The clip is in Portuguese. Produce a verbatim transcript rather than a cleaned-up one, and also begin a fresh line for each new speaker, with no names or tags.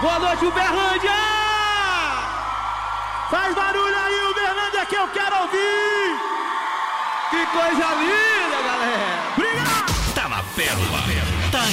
Boa noite, Uberlândia! Faz barulho aí, Uberlândia, que eu quero ouvir! Que coisa linda, galera! Obrigado!
Tá na pérola.